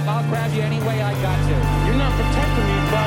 I'll grab you any way I got to. You're not protecting me,